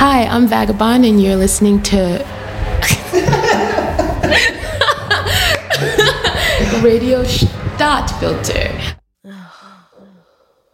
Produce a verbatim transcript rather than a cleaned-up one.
Hi, I'm Vagabond, and you're listening to Radio Stadtfilter.